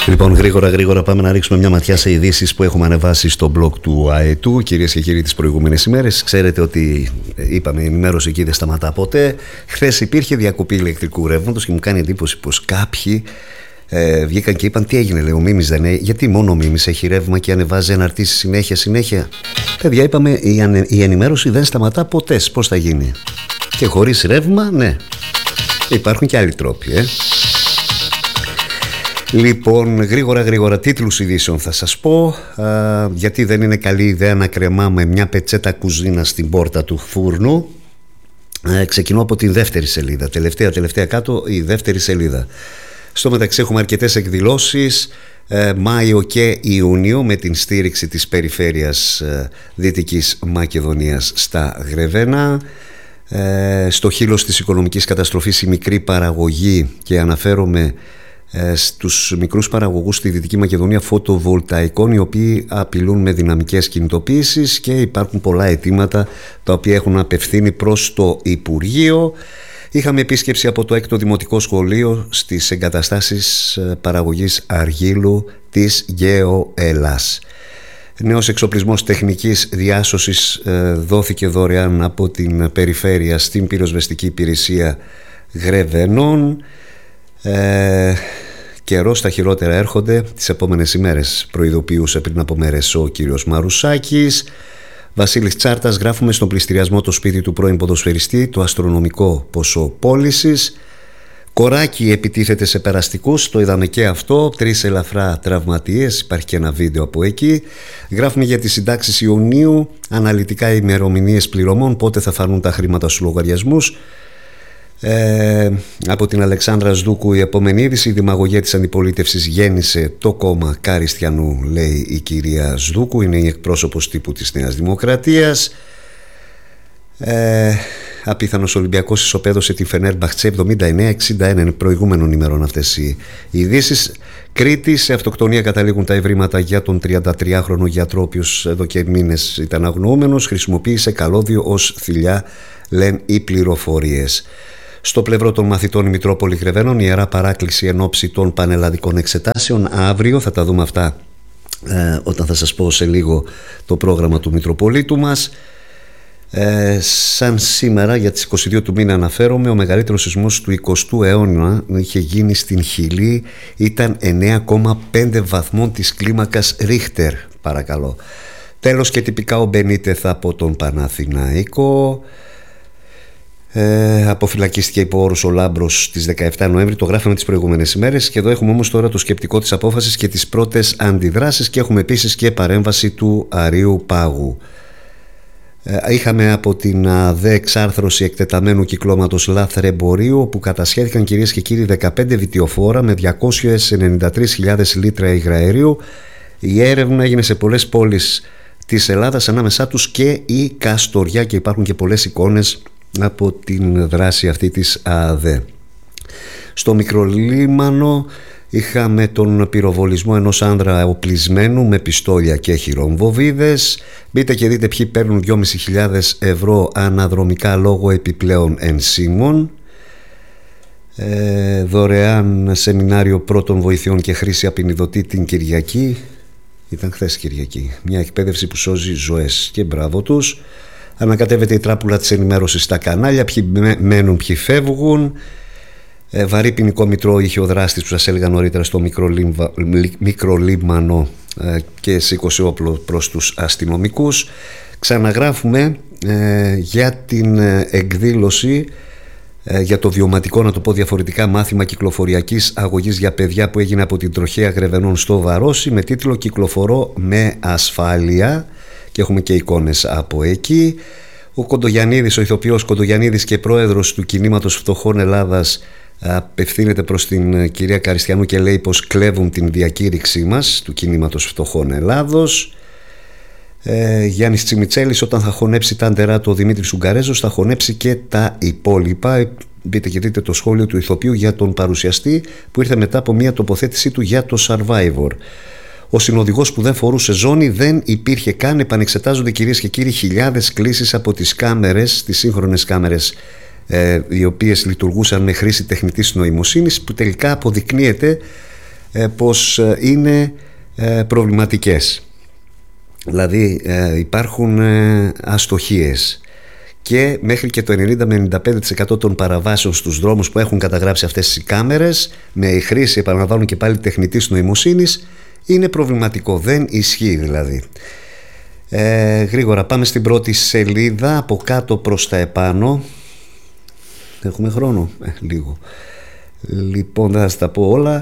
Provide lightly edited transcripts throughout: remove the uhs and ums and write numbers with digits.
Λοιπόν, γρήγορα πάμε να ρίξουμε μια ματιά σε ειδήσεις που έχουμε ανεβάσει στο blog του ΑΕΤΟΥ. Κυρίες και κύριοι, τις προηγούμενες ημέρες ξέρετε ότι είπαμε η ενημέρωση εκεί δεν σταματά ποτέ. Χθες υπήρχε διακοπή ηλεκτρικού ρεύματος και μου κάνει εντύπωση πως κάποιοι βγήκαν και είπαν τι έγινε, λέει, ο Μίμης δεν είναι, γιατί μόνο ο Μίμης έχει ρεύμα και ανεβάζει αναρτήσεις συνέχεια. Παιδιά, είπαμε η ενημέρωση δεν σταματά ποτέ. Πώς θα γίνει? Και χωρίς ρεύμα, ναι, υπάρχουν και άλλοι τρόποι, Λοιπόν, γρήγορα τίτλους ειδήσεων θα σας πω, γιατί δεν είναι καλή ιδέα να κρεμάμε μια πετσέτα κουζίνα στην πόρτα του φούρνου. Ξεκινώ από την δεύτερη σελίδα, τελευταία κάτω η δεύτερη σελίδα. Στο μεταξύ έχουμε αρκετές εκδηλώσεις Μάιο και Ιούνιο με την στήριξη της περιφέρειας Δυτικής Μακεδονίας στα Γρεβένα. Στο χείλος της οικονομικής καταστροφής η μικρή παραγωγή, και αναφέρομαι στους μικρούς παραγωγούς στη Δυτική Μακεδονία φωτοβολταϊκών, οι οποίοι απειλούν με δυναμικές κινητοποίησεις, και υπάρχουν πολλά αιτήματα τα οποία έχουν απευθύνει προς το Υπουργείο. Είχαμε επίσκεψη από το 6ο Δημοτικό Σχολείο στις εγκαταστάσεις παραγωγής αργύλου της ΓΕΟ-ΕΛΑΣ. Νέος εξοπλισμός τεχνικής διάσωσης δόθηκε δωρεάν από την περιφέρεια στην πυροσβεστική υπηρεσία Γρεβενών. Καιρός, τα χειρότερα έρχονται τις επόμενες ημέρες, προειδοποιούσε πριν από μέρες ο κύριος Μαρουσάκης. Βασίλης Τσάρτας, γράφουμε στον πληστηριασμό το σπίτι του πρώην ποδοσφαιριστή, το αστρονομικό ποσό πώλησης. Κοράκι επιτίθεται σε περαστικούς, το είδαμε και αυτό, 3 ελαφρά τραυματίες, υπάρχει και ένα βίντεο από εκεί. Γράφουμε για τις συντάξεις Ιουνίου, αναλυτικά ημερομηνίες πληρωμών, πότε θα φανούν τα χρήματα στους λογαριασμούς. Από την Αλεξάνδρα Σδούκου η επόμενη είδηση: η δημαγωγία της αντιπολίτευσης γέννησε το κόμμα Καριστιανού, λέει η κυρία Σδούκου, είναι η εκπρόσωπος τύπου της Νέας Δημοκρατίας. Απίθανος Ολυμπιακός ισοπαίδωσε τη Φενέρμπαχτσε 79-61, είναι προηγούμενων ημερών αυτές οι ειδήσεις. Κρήτη, σε αυτοκτονία καταλήγουν τα ευρήματα για τον 33χρονο γιατρό, ο οποίος εδώ και μήνες ήταν αγνοούμενος, χρησιμοποίησε καλώδιο ως θηλιά, λένε οι πληροφορίες. Στο πλευρό των μαθητών η Μητρόπολη Γρεβαίνων, ιερά παράκληση εν ώψη των πανελλαδικών εξετάσεων αύριο. Θα τα δούμε αυτά όταν θα σας πω σε λίγο το πρόγραμμα του Μητροπολίτου μας. Σαν σήμερα για τις 22 του μήνα αναφέρομαι, ο μεγαλύτερος σεισμός του 20ου αιώνα είχε γίνει στην Χιλή, ήταν 9,5 βαθμών της κλίμακας Ρίχτερ, παρακαλώ. Τέλος και τυπικά ο Μπενίτεθ από τον Παναθηναϊκό. Αποφυλακίστηκε υπό όρους ο Λάμπρος στις 17 Νοέμβρη, το γράφαμε τις προηγούμενες ημέρες, και εδώ έχουμε όμως τώρα το σκεπτικό της απόφασης και τις πρώτες αντιδράσεις, και έχουμε επίσης και παρέμβαση του Αρείου Πάγου. Είχαμε από την ΑΔΕ εξάρθρωση εκτεταμένου κυκλώματος λαθρεμπορίου, όπου κατασχέθηκαν, κυρίες και κύριοι, 15 βιτιοφόρα με 293.000 λίτρα υγραερίου. Η έρευνα έγινε σε πολλές πόλεις της Ελλάδας, ανάμεσά τους και η Καστοριά, και υπάρχουν και πολλές εικόνες από την δράση αυτή της ΑΔΕ. Στο Μικρολίμανο είχαμε τον πυροβολισμό ενός άνδρα οπλισμένου με πιστόλια και χειρομβοβίδες. Μπείτε και δείτε ποιοι παίρνουν 2.500 ευρώ αναδρομικά λόγω επιπλέον ενσύμων. Δωρεάν σεμινάριο πρώτων βοηθειών και χρήση απεινιδωτή την Κυριακή. Ήταν χθες Κυριακή. Μια εκπαίδευση που σώζει ζωές, και μπράβο τους. Ανακατεύεται η τράπουλα της ενημέρωσης στα κανάλια, ποιοι μένουν, ποιοι φεύγουν. Βαρύ ποινικό μητρό είχε ο δράστης που σας έλεγα νωρίτερα στο Μικρολίμανο, και σήκωσε όπλο προς τους αστυνομικούς. Ξαναγράφουμε για την εκδήλωση για το βιωματικό, να το πω διαφορετικά, μάθημα κυκλοφοριακής αγωγής για παιδιά που έγινε από την Τροχέα Γρεβενών στο Βαρόσι, με τίτλο «Κυκλοφορώ με ασφάλεια», και έχουμε και εικόνες από εκεί. Ο Κοντογιαννίδης, ο ηθοποιός Κοντογιαννίδης και πρόεδρος του κινήματος Φτωχών Ελλάδας, απευθύνεται προς την κυρία Καριστιανού και λέει πως κλέβουν την διακήρυξή μας του κινήματος Φτωχών Ελλάδος. Γιάννης Τσιμιτσέλης, όταν θα χωνέψει τα αντερά του ο Δημήτρης Ουγγαρέζος, θα χωνέψει και τα υπόλοιπα. Μπείτε και δείτε το σχόλιο του ηθοποιού για τον παρουσιαστή, που ήρθε μετά από μια τοποθέτησή του για το Survivor. Ο συνοδηγός που δεν φορούσε ζώνη δεν υπήρχε καν. Επανεξετάζονται, κυρίες και κύριοι, χιλιάδες κλήσεις από τις κάμερες, τις σύγχρονες κάμερες, οι οποίες λειτουργούσαν με χρήση τεχνητής νοημοσύνης, που τελικά αποδεικνύεται πως είναι προβληματικές. Δηλαδή υπάρχουν αστοχίες και μέχρι και το 90 με 95% των παραβάσεων στους δρόμους που έχουν καταγράψει αυτές οι κάμερες με η χρήση, επαναλαμβάνουν και πάλι, τεχνητής νοημοσύνης, είναι προβληματικό, δεν ισχύει δηλαδή. Γρήγορα πάμε στην πρώτη σελίδα, από κάτω προς τα επάνω. Έχουμε χρόνο? Λίγο. Λοιπόν, δεν θα σας τα πω όλα.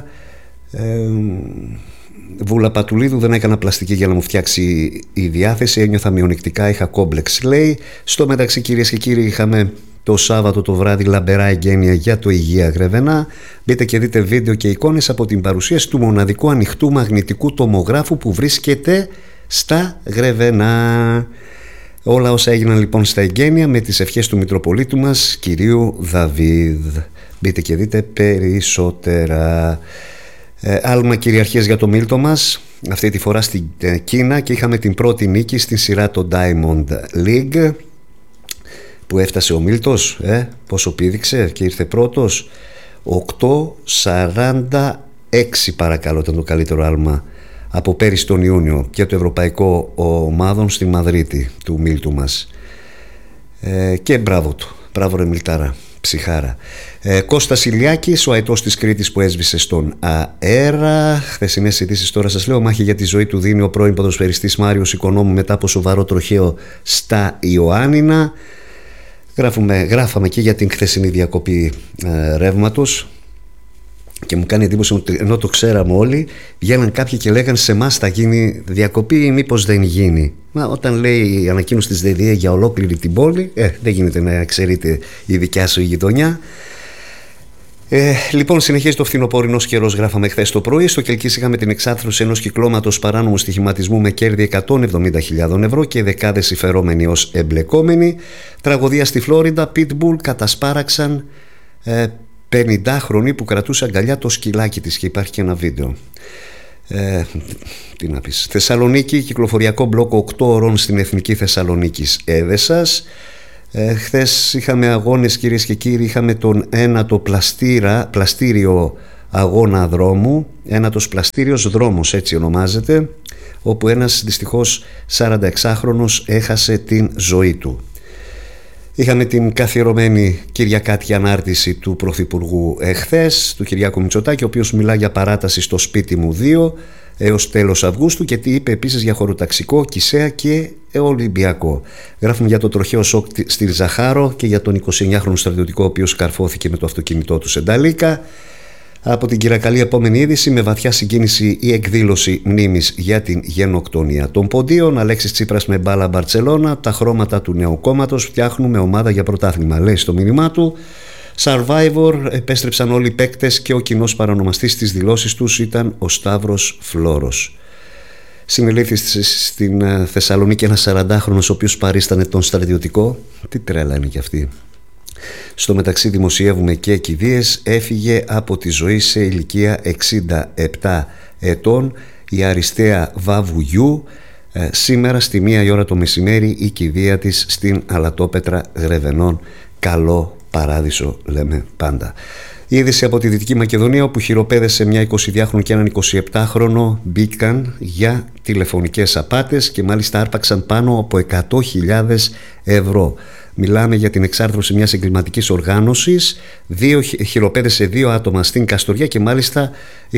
Βούλα Πατουλίδου, δεν έκανα πλαστική για να μου φτιάξει η διάθεση, ένιωθα μειονεκτικά, είχα κόμπλεξ, λέει. Στο μεταξύ, κυρίες και κύριοι, είχαμε το Σάββατο το βράδυ λαμπερά εγγένεια για το Υγεία Γρεβενά. Μπείτε και δείτε βίντεο και εικόνες από την παρουσίαση του μοναδικού ανοιχτού μαγνητικού τομογράφου που βρίσκεται στα Γρεβενά. Όλα όσα έγιναν λοιπόν στα εγγένεια με τις ευχές του Μητροπολίτου μας, κυρίου Δαβίδ. Μπείτε και δείτε περισσότερα. Άλμα κυριαρχίας για το Μίλτο μας, αυτή τη φορά στην Κίνα, και είχαμε την πρώτη νίκη στην σειρά το Diamond League που έφτασε ο Μίλτος, πόσο πήδηξε και ήρθε πρώτος? 8.46 παρακαλώ, ήταν το καλύτερο άλμα από πέρυσι τον Ιούνιο και το ευρωπαϊκό ομάδων στη Μαδρίτη του Μίλτου μας. Και μπράβο του, μπράβο ρε Μιλτάρα, ψυχάρα. Κώστας Ηλιάκης, ο αετός της Κρήτης που έσβησε στον αέρα. Χθεσινές ειδήσεις τώρα σας λέω. Μάχη για τη ζωή του δίνει ο πρώην ποδοσφαιριστής Μάριος Οικονόμου μετά από σοβαρό τροχαίο στα Ιωάννινα. Γράφαμε και για την χθεσινή διακοπή ρεύματος και μου κάνει εντύπωση ότι ενώ το ξέραμε όλοι, βγαίναν κάποιοι και λέγανε σε εμάς θα γίνει διακοπή ή μήπως δεν γίνει. Μα όταν λέει η ανακοίνωση της ΔΕΔΙΕ για ολόκληρη την πόλη, δεν γίνεται να ξέρετε η δικιά σου η γειτονιά. Λοιπόν, συνεχίζει το φθινοπόρινος καιρός, γράφαμε χθες το πρωί. Στο Κελκής είχαμε την εξάρθρωση ενός κυκλώματος παράνομου στοιχηματισμού με κέρδη 170.000 ευρώ και δεκάδες συμφερόμενοι ως εμπλεκόμενοι. Τραγωδία στη Φλόριντα, Pitbull κατασπάραξαν 50χρονη που κρατούσε αγκαλιά το σκυλάκι της και υπάρχει και ένα βίντεο. Τι να πεις. Θεσσαλονίκη, κυκλοφοριακό μπλοκ 8 ώρων στην Εθνική Θεσσαλονίκης Έδεσας. Χθες είχαμε αγώνες, κυρίες και κύριοι. Είχαμε τον ένατο πλαστήριο αγώνα δρόμου, ένατος πλαστήριος δρόμος έτσι ονομάζεται, όπου ένας δυστυχώς 46χρονος έχασε την ζωή του. Είχαμε την καθιερωμένη κυριακάτικη ανάρτηση του Πρωθυπουργού εχθές, του Κυριάκου Μητσοτάκη, ο οποίος μιλά για παράταση στο σπίτι μου 2 έως τέλος Αυγούστου και τι είπε επίσης για χωροταξικό, Κησαία και Ολυμπιακό. Γράφουμε για το τροχαίο σοκ στη Ζαχάρο και για τον 29χρονο στρατιωτικό ο οποίος καρφώθηκε με το αυτοκίνητό του σε Νταλίκα. Από την Κυρακαλή, επόμενη είδηση, με βαθιά συγκίνηση η εκδήλωση μνήμης για την γενοκτονία των Ποντίων. Αλέξης Τσίπρας με μπάλα Μπαρτσελώνα, τα χρώματα του νέου κόμματος, φτιάχνουμε ομάδα για πρωτάθλημα, λέει στο μήνυμά του. Survivor, επέστρεψαν όλοι οι παίκτες και ο κοινός παρανομαστής στις δηλώσεις τους ήταν ο Σταύρος Φλόρος. Συνελήφθη στην Θεσσαλονίκη ένας 40χρονος ο οποίος παρίστανε τον στρατιωτικό. Τι τρέλα είναι κι αυτή. Στο μεταξύ δημοσιεύουμε και κηδείες. Έφυγε από τη ζωή σε ηλικία 67 ετών η Αριστέα Βαβουγιού. Σήμερα στη 1 η ώρα το μεσημέρι η κηδεία της στην Αλατόπετρα Γρεβενών. Καλό παράδεισο λέμε πάντα. Η είδηση από τη Δυτική Μακεδονία, όπου χειροπέδεσε μια 22χρονη και έναν 27χρονο μπήκαν για τηλεφωνικές απάτες και μάλιστα άρπαξαν πάνω από 100.000 ευρώ. Μιλάμε για την εξάρθρωση μιας εγκληματικής οργάνωσης. Χειροπέδεσε 2 άτομα στην Καστοριά και μάλιστα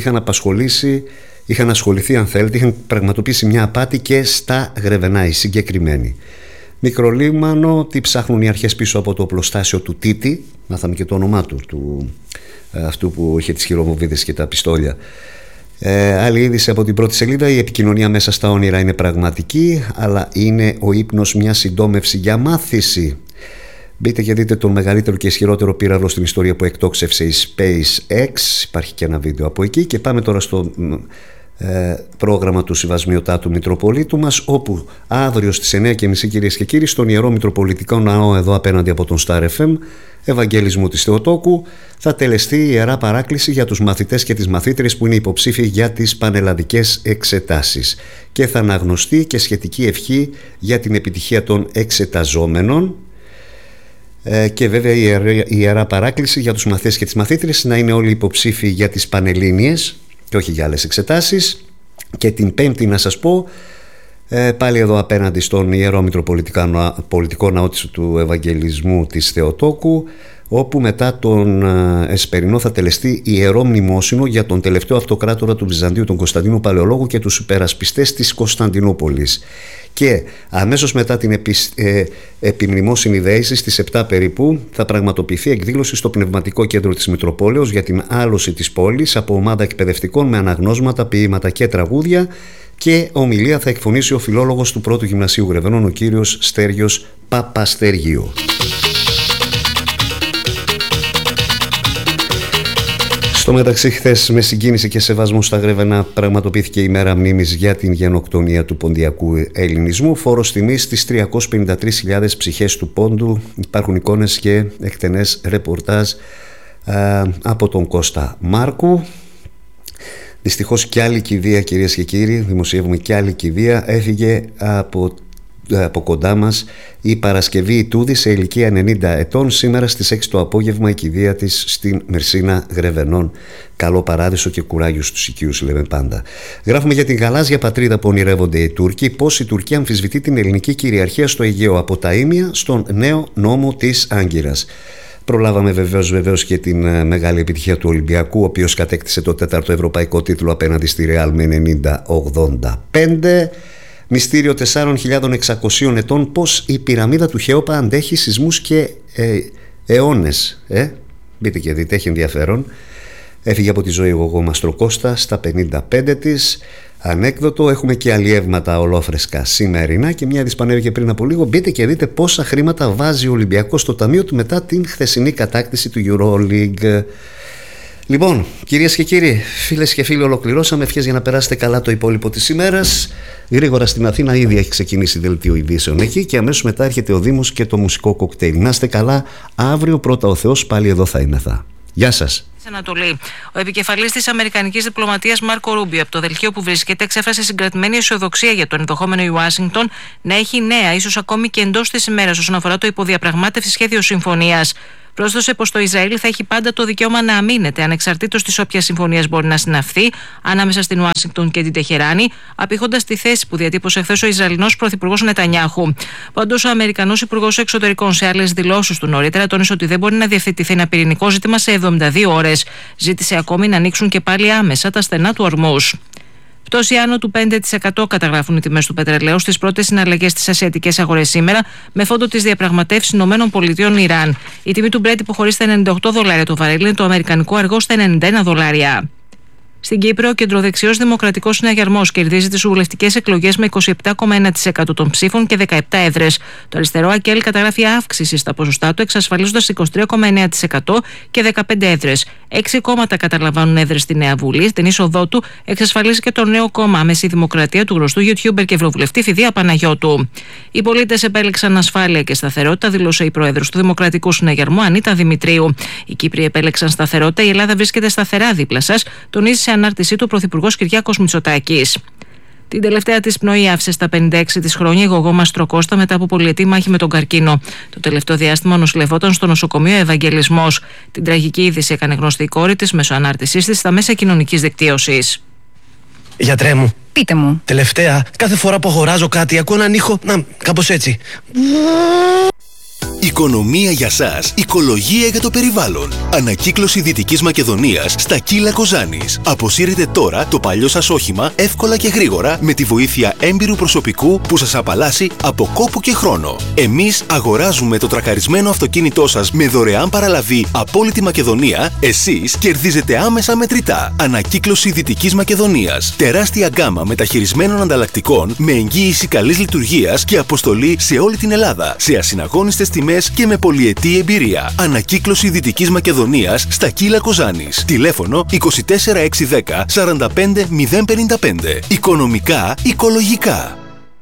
είχαν ασχοληθεί, αν θέλετε, είχαν πραγματοποιήσει μια απάτη και στα Γρεβενά οι συγκεκριμένοι. Μικρολίμανο, τι ψάχνουν οι αρχές πίσω από το οπλοστάσιο του Τίτη. Μάθαμε και το όνομά του, αυτού που είχε τις χειροβομβίδες και τα πιστόλια. Άλλη είδηση από την πρώτη σελίδα. Η επικοινωνία μέσα στα όνειρα είναι πραγματική, αλλά είναι ο ύπνος μια συντόμευση για μάθηση. Μπείτε και δείτε τον μεγαλύτερο και ισχυρότερο πύραυλο στην ιστορία που εκτόξευσε η SpaceX. Υπάρχει και ένα βίντεο από εκεί. Και πάμε τώρα στο πρόγραμμα του Συμβασμιωτάτου Μητροπολίτου μας, όπου αύριο στις 9:30, κυρίες και κύριοι, στον Ιερό Μητροπολιτικό Ναό εδώ απέναντι από τον Star FM, Ευαγγέλισμου της Θεοτόκου, θα τελεστεί η Ιερά Παράκληση για τους μαθητές και τις μαθήτριες που είναι υποψήφιοι για τις πανελλαδικές εξετάσεις και θα αναγνωστεί και σχετική ευχή για την επιτυχία των εξεταζόμενων. Και βέβαια η Ιερά Παράκληση για τους μαθητές και τις μαθήτριες να είναι όλοι υποψήφιοι για τις Πανελλήνιες και όχι για άλλες εξετάσεις. Και την Πέμπτη να σας πω, πάλι εδώ απέναντι στον Ιερό Μητροπολιτικό Ναό του Ευαγγελισμού της Θεοτόκου, όπου μετά τον Εσπερινό θα τελεστεί ιερό μνημόσυνο για τον τελευταίο αυτοκράτορα του Βυζαντίου, τον Κωνσταντίνο Παλαιολόγο, και τους υπερασπιστές της Κωνσταντινούπολης. Και αμέσως μετά την επιμνημόσυνη δέηση στις 7 περίπου θα πραγματοποιηθεί εκδήλωση στο Πνευματικό Κέντρο της Μητροπόλεως για την άλωση της πόλης από ομάδα εκπαιδευτικών με αναγνώσματα, ποίηματα και τραγούδια, και ομιλία θα εκφωνήσει ο φιλόλογος του Πρώτου Γυμνασίου Γρεβενών, ο κύριος Στέργιος Παπαστέργιο. Στο μεταξύ, χθες με συγκίνηση και σεβασμό στα Γρεβενά πραγματοποιήθηκε η μέρα μνήμης για την γενοκτονία του ποντιακού ελληνισμού. Φόρος τιμής στις 353.000 ψυχές του Πόντου. Υπάρχουν εικόνες και εκτενές ρεπορτάζ από τον Κώστα Μάρκου. Δυστυχώς κι άλλη κηδεία, κυρίες και κύριοι, δημοσιεύουμε κι άλλη κηδεία. Έφυγε από κοντά μας η Παρασκευή Ιτούδη σε ηλικία 90 ετών. Σήμερα στις 6 το απόγευμα η κηδεία της στην Μερσίνα Γρεβενών. Καλό παράδεισο και κουράγιο στους οικείους, λέμε πάντα. Γράφουμε για την γαλάζια πατρίδα που ονειρεύονται οι Τούρκοι, πώς η Τουρκία αμφισβητεί την ελληνική κυριαρχία στο Αιγαίο, από τα Ήμια στον νέο νόμο της Άγκυρας. Προλάβαμε βεβαίως και την μεγάλη επιτυχία του Ολυμπιακού, ο οποίος κατέκτησε το 4ο ευρωπαϊκό τίτλο απέναντι στη Ρεάλ με 90-85. Μυστήριο 4.600 ετών, πώς η πυραμίδα του Χεόπα αντέχει σεισμούς και αιώνες. Μπείτε και δείτε, έχει ενδιαφέρον. Έφυγε από τη ζωή ο Γογό Μαστροκώστα στα 55 της. Ανέκδοτο, έχουμε και αλλιεύματα ολόφρεσκα σημερινά και μια δυσπανέβηκε πριν από λίγο. Μπείτε και δείτε πόσα χρήματα βάζει ο Ολυμπιακός στο ταμείο του μετά την χθεσινή κατάκτηση του EuroLeague. Λοιπόν, κυρίες και κύριοι, φίλες και φίλοι, ολοκληρώσαμε. Ευχές για να περάσετε καλά το υπόλοιπο της ημέρας. Γρήγορα στην Αθήνα ήδη έχει ξεκινήσει δελτίο ειδήσεων εκεί και αμέσως μετά έρχεται ο Δήμος και το μουσικό κοκτέιλ. Να είστε καλά, αύριο πρώτα ο Θεός πάλι εδώ θα είμαι. Γεια σας. Ανατολή. Ο επικεφαλής της Αμερικανικής διπλωματίας Μάρκο Ρούμπιο, από το δελτίο που βρίσκεται, εξέφρασε συγκρατημένη αισιοδοξία για το ενδεχόμενο η Ουάσιγκτον να έχει νέα, ίσως ακόμη και εντός της ημέρας, όσον αφορά το υποδιαπραγμάτευση σχέδιο συμφωνίας. Πρόσθεσε πως το Ισραήλ θα έχει πάντα το δικαίωμα να αμήνεται ανεξαρτήτως της όποιας συμφωνίας μπορεί να συναυθεί ανάμεσα στην Ουάσιγκτον και την Τεχεράνη, απηχώντας τη θέση που διατύπωσε χθες ο Ισραηλινός πρωθυπουργός Νετανιάχου. Πάντως, ο Αμερικανός υπουργός εξωτερικών σε άλλες δηλώσεις του νωρίτερα τόνισε ότι δεν μπορεί να διευθετηθεί ένα πυρηνικό ζήτημα σε 72 ώρες. Ζήτησε ακόμη να ανοίξουν και πάλι άμεσα τα στενά του ορμούς. Πτώση άνω του 5% καταγράφουν οι τιμές του πετρελαίου στις πρώτες συναλλαγές στις ασιατικές αγορές σήμερα, με φόντο τις διαπραγματεύσεις ΗΠΑ-Ιράν. Η τιμή του Brent υποχωρεί στα $98 το βαρέλι, το αμερικανικό αργό στα $91. Στην Κύπρο, ο κεντροδεξιός Δημοκρατικός Συναγερμός κερδίζει τις βουλευτικές εκλογές με 27,1% των ψήφων και 17 έδρες. Το αριστερό ΑΚΕΛ καταγράφει αύξηση στα ποσοστά του, εξασφαλίζοντας 23,9% και 15 έδρες. 6 κόμματα καταλαμβάνουν έδρες στη Νέα Βουλή. Στην είσοδό του εξασφαλίζει και το νέο κόμμα Άμεση Δημοκρατία του γνωστού YouTuber και ευρωβουλευτή Φιδία Παναγιώτου. Οι πολίτες επέλεξαν ασφάλεια και σταθερότητα, δήλωσε η πρόεδρος του Δημοκρατικού Συναγερμού Ανίτα Δημητρίου. Οι Κύπροι επέλεξαν σταθερότητα, η Ελλάδα βρίσκεται σταθερά δίπλα σας, τονίζει σε ανάρτησή του ο Πρωθυπουργός Κυριάκος Μητσοτάκης. Την τελευταία της πνοή άφησε στα 56 της χρόνια η Γογό Μαστροκώστα μετά από πολυετή μάχη με τον καρκίνο. Το τελευταίο διάστημα νοσηλευόταν στο νοσοκομείο Ευαγγελισμός. Την τραγική είδηση έκανε γνωστή η κόρη της μέσω ανάρτησής της στα μέσα κοινωνικής δικτύωσης. Γιατρέ μου, πείτε μου. Τελευταία, κάθε φορά που αγοράζω κάτι ακούω έναν ήχο, κάπως έτσι. Οικονομία για σας, οικολογία για το περιβάλλον. Ανακύκλωση Δυτικής Μακεδονίας στα Κύλα Κοζάνης. Αποσύρετε τώρα το παλιό σας όχημα εύκολα και γρήγορα με τη βοήθεια έμπειρου προσωπικού που σας απαλλάσσει από κόπο και χρόνο. Εμείς αγοράζουμε το τρακαρισμένο αυτοκίνητό σας με δωρεάν παραλαβή από όλη τη Μακεδονία. Εσείς κερδίζετε άμεσα μετρητά. Ανακύκλωση Δυτικής Μακεδονίας. Τεράστια γκάμα μεταχειρισμένων ανταλλακτικών με εγγύηση καλής λειτουργίας και αποστολή σε όλη την Ελλάδα. Σε ασυναγώνιστες τιμές και με πολυετή εμπειρία. Ανακύκλωση Δυτικής Μακεδονίας στα Κύλα Κοζάνης. Τηλέφωνο 24610 45055. Οικονομικά, οικολογικά.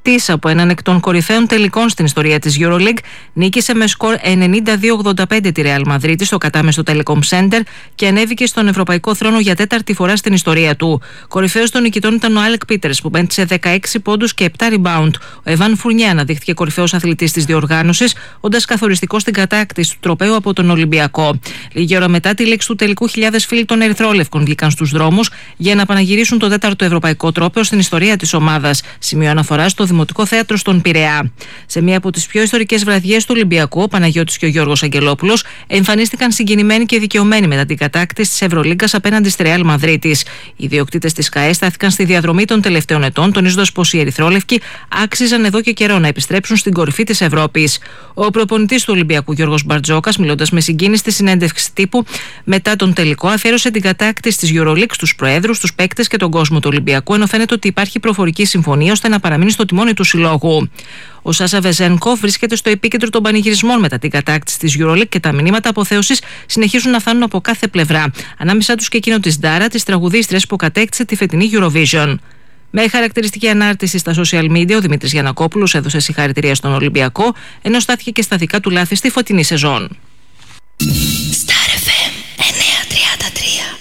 νικητής από έναν εκ των κορυφαίων τελικών στην ιστορία της EuroLeague, νίκησε με σκορ 92-85 τη Real Madrid στο κατάμεστο Telecom Center και ανέβηκε στον ευρωπαϊκό θρόνο για τέταρτη φορά στην ιστορία του. Κορυφαίος των νικητών ήταν ο Άλεκ Πίτερς που πέντησε 16 πόντους και 7 rebound. Ο Εβάν Φουρνιέ αναδείχθηκε κορυφαίος αθλητής της διοργάνωσης, όντας καθοριστικός στην κατάκτηση του τροπαίου από τον Ολυμπιακό. Λίγη ώρα μετά τη λήξη του τελικού, χιλιάδες φίλοι των Ερυθρόλευκων βγήκαν στους δρόμους για να παναγυρίσουν το τέταρτο ευρωπαϊκό τρόπαιο στην ιστορία της ομάδας. Σημείο αναφορά στο Δημοτικό Θέατρο στον Πειραιά. Σε μία από τις πιο ιστορικές βραδιές του Ολυμπιακού, ο Παναγιώτης και ο Γιώργος Αγγελόπουλος εμφανίστηκαν συγκινημένοι και δικαιωμένοι μετά την κατάκτηση της Ευρωλίγκας απέναντι στη Ρεάλ Μαδρίτης. Οι ιδιοκτήτες της ΚΑΕ στάθηκαν στη διαδρομή των τελευταίων ετών, τονίζοντας πως οι Ερυθρόλευκοι άξιζαν εδώ και καιρό να επιστρέψουν στην κορυφή της Ευρώπης. Ο προπονητής του Ολυμπιακού, Γιώργος Μπαρτζόκας, μιλώντας με συγκίνηση στη συνέντευξη τύπου μετά τον τελικό, αφιέρωσε την κατάκτηση της EuroLeague στους προέδρους, τους παίκτες και τον κόσμο του Ολυμπιακού, ενώ φαίνεται ότι υπάρχει προφορική συμφωνία ώστε να παραμείνει στο τιμόνι του συλλόγου. Ο Σάσα Βεζένκοφ βρίσκεται στο επίκεντρο των πανηγυρισμών μετά την κατάκτηση της EuroLeague και τα μηνύματα αποθέωσης συνεχίζουν να φτάνουν από κάθε πλευρά. Ανάμεσά τους και εκείνο της Ντάρα, της τραγουδίστριας που κατέκτησε τη φετινή Eurovision. Με χαρακτηριστική ανάρτηση στα social media, ο Δημήτρης Γιαννακόπουλος έδωσε συγχαρητήρια στον Ολυμπιακό, ενώ στάθηκε και στα δικά του λάθη στη φωτεινή σεζόν. Star FM 933.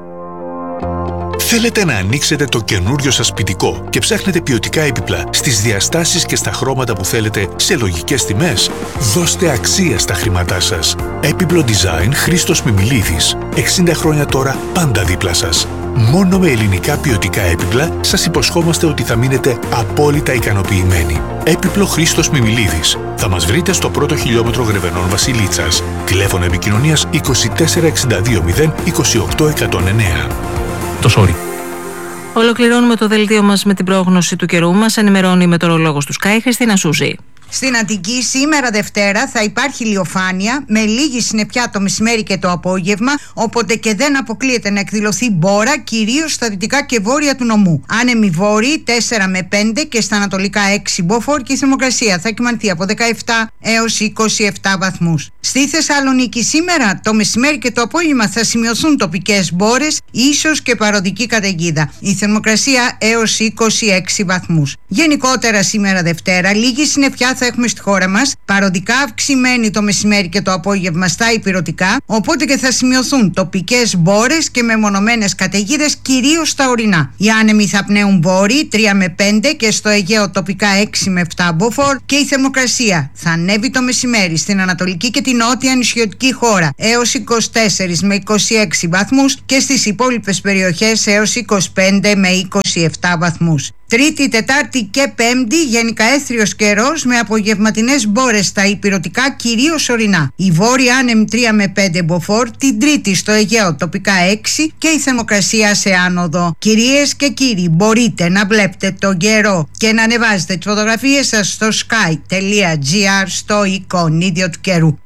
Θέλετε να ανοίξετε το καινούριο σας σπιτικό και ψάχνετε ποιοτικά έπιπλα στις διαστάσεις και στα χρώματα που θέλετε σε λογικές τιμές? Δώστε αξία στα χρήματά σας. Έπιπλο Design Χρήστος Μιμιλίδης. 60 χρόνια τώρα πάντα δίπλα σας. Μόνο με ελληνικά ποιοτικά έπιπλα σας υποσχόμαστε ότι θα μείνετε απόλυτα ικανοποιημένοι. Έπιπλο Χρήστος Μιμιλίδης. Θα μας βρείτε στο πρώτο χιλιόμετρο Γρεβενών Βασιλίτσας. Τηλέφωνο επικοινωνίας 2462 0 28 109. Το sorry. Ολοκληρώνουμε το δελτίο μας με την πρόγνωση του καιρού. Μας ενημερώνει η μετεωρολόγος του Sky, Χριστίνα Σούζη. Στην Αττική σήμερα Δευτέρα θα υπάρχει ηλιοφάνεια με λίγη συννεφιά το μεσημέρι και το απόγευμα, οπότε και δεν αποκλείεται να εκδηλωθεί μπόρα, κυρίως στα δυτικά και βόρεια του νομού. Άνεμοι βόρειοι 4 με 5 και στα ανατολικά 6 μποφόρ και η θερμοκρασία θα κυμανθεί από 17 έως 27 βαθμούς. Στη Θεσσαλονίκη σήμερα το μεσημέρι και το απόγευμα θα σημειωθούν τοπικές μπόρες, ίσως και παροδική καταιγίδα. Η θερμοκρασία έως 26 βαθμούς. Γενικότερα σήμερα Δευτέρα λίγη συννεφιά θα έχουμε στη χώρα μας, παροδικά αυξημένη το μεσημέρι και το απόγευμα στα ηπειρωτικά, οπότε και θα σημειωθούν τοπικές μπόρες και μεμονωμένες καταιγίδες, κυρίως στα ορεινά. Οι άνεμοι θα πνέουν βόρειοι 3 με 5 και στο Αιγαίο τοπικά 6 με 7 μποφόρ και η θερμοκρασία θα ανέβει το μεσημέρι στην ανατολική και την νότια νησιωτική χώρα έως 24 με 26 βαθμούς και στις υπόλοιπες περιοχές έως 25 με 27 βαθμούς. Τρίτη, Τετάρτη και Πέμπτη γενικά έθριος καιρός με απογευματινές μπόρες στα ηπειρωτικά, κυρίως ορεινά. Η βόρεια άνεμη 3 με 5 μποφόρ, την Τρίτη στο Αιγαίο τοπικά 6 και η θερμοκρασία σε άνοδο. Κυρίες και κύριοι, μπορείτε να βλέπετε τον καιρό και να ανεβάζετε τις φωτογραφίες σας στο sky.gr στο εικονίδιο του καιρού.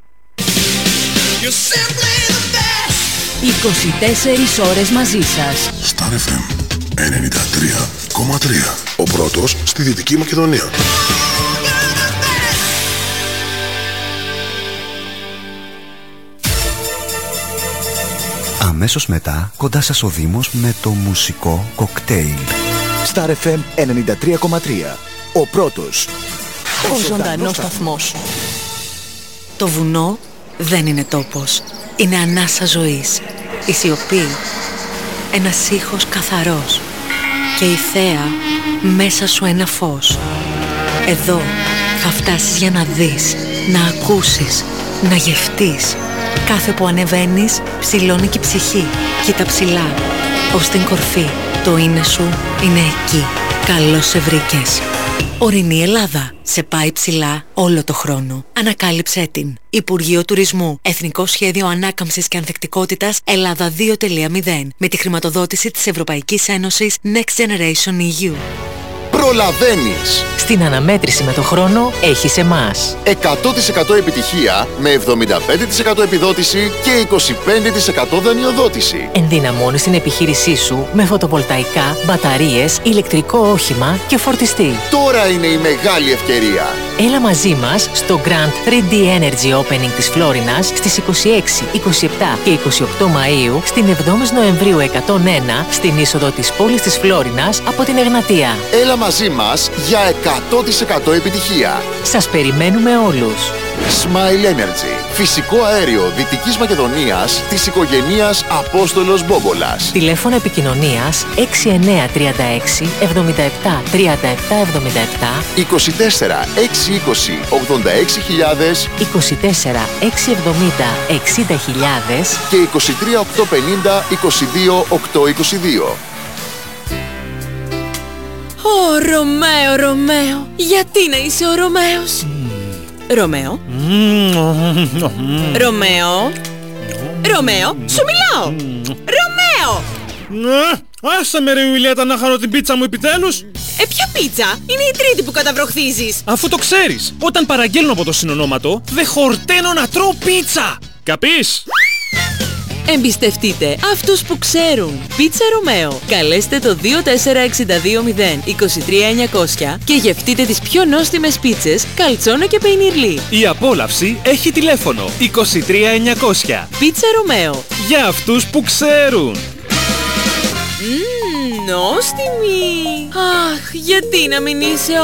24 ώρες μαζί σας. Star FM 93,3. Ο πρώτος στη Δυτική Μακεδονία. Αμέσως μετά, κοντά σας ο Δήμος με το μουσικό κοκτέιλ. Star FM 93,3. Ο πρώτος. Ο ζωντανός σταθμός. Το βουνό δεν είναι τόπος. Είναι ανάσα ζωής. Η σιωπή. Ένας ήχος καθαρός. Και η θέα μέσα σου ένα φως. Εδώ θα φτάσεις για να δεις, να ακούσεις, να γευτείς. Κάθε που ανεβαίνεις ψηλώνει και η ψυχή. Κοίτα ψηλά, ως την κορφή. Το είναι σου είναι εκεί. Καλώς σε βρήκες. Ορεινή Ελλάδα. Σε πάει ψηλά όλο το χρόνο. Ανακάλυψέ την. Υπουργείο Τουρισμού. Εθνικό Σχέδιο Ανάκαμψης και Ανθεκτικότητας Ελλάδα 2.0. Με τη χρηματοδότηση της Ευρωπαϊκής Ένωσης Next Generation EU. Προλαβαίνεις. Στην αναμέτρηση με το χρόνο έχεις εμάς. 100% επιτυχία με 75% επιδότηση και 25% δανειοδότηση. Ενδυναμώνεις την επιχείρησή σου με φωτοβολταϊκά, μπαταρίες, ηλεκτρικό όχημα και φορτιστή. Τώρα είναι η μεγάλη ευκαιρία. Έλα μαζί μας στο Grand 3D Energy Opening της Φλόρινας στις 26, 27 και 28 Μαΐου, στην 7η Νοεμβρίου 101, στην είσοδο της πόλης της Φλόρινας από την Εγνατία. Έλα μαζί μας για 100% επιτυχία. Σας περιμένουμε όλους. Smile Energy. Φυσικό αέριο Δυτικής Μακεδονίας της οικογενείας Απόστολος Μπόμπολας. Τηλέφωνο επικοινωνίας 6936 77 37 77, 24 620 86.000 24 670 60.000 και 23 850 22 822. Ω Ρωμαίο, γιατί να είσαι ο Ρωμαίος? Ρωμαίο, σου μιλάω! Ρωμαίο! Άσε με ρε Ιουλιέτα να χαρώ την πίτσα μου επιτέλους! Ποια πίτσα? Είναι η τρίτη που καταβροχθίζεις! Αφού το ξέρεις, όταν παραγγέλνω από το συνονόματο, δεν χορταίνω να τρώω πίτσα! Καπείς? Εμπιστευτείτε αυτούς που ξέρουν. Πίτσα Ρωμαίο. Καλέστε το 24620 23900 και γευτείτε τις πιο νόστιμες πίτσες καλτσόνα και πεϊνιρλί. Η απόλαυση έχει τηλέφωνο 23900. Πίτσα Ρωμαίο. Για αυτούς που ξέρουν. Νόστιμη. Αχ, γιατί να μην είσαι